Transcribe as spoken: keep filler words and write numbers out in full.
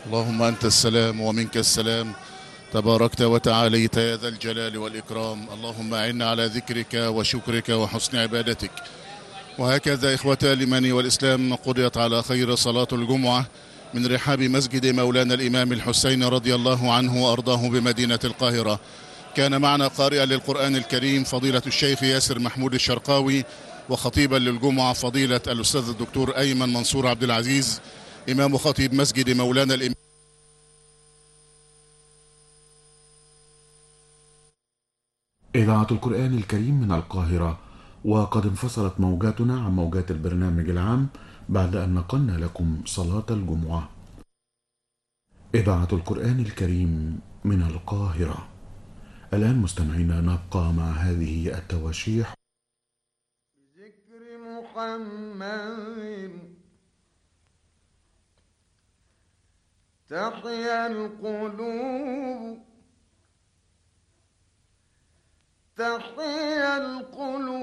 اللهم أنت السلام ومنك السلام، تباركت وتعاليت يا ذا الجلال والإكرام. اللهم أعنا على ذكرك وشكرك وحسن عبادتك. وهكذا إخوة الإيمان والإسلام، قضيت على خير صلاة الجمعة من رحاب مسجد مولانا الإمام الحسين رضي الله عنه وأرضاه بمدينة القاهرة. كان معنا قارئا للقرآن الكريم فضيلة الشيخ ياسر محمود الشرقاوي، وخطيبا للجمعة فضيلة الأستاذ الدكتور أيمن منصور عبد العزيز، إمام خطيب مسجد مولانا الإمام. إذاعة القرآن الكريم من القاهرة، وقد انفصلت موجاتنا عن موجات البرنامج العام بعد أن نقلنا لكم صلاة الجمعة. إذاعة القرآن الكريم من القاهرة. الآن مستمعينا نبقى مع هذه التواشيح. ذكر محمد تحيا القلوب، تحيا القلوب